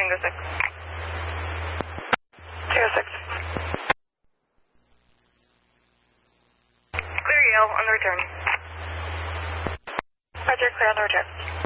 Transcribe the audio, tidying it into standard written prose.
Tango 6. Tango 6. Clear Yale on the return. Roger, clear on the return.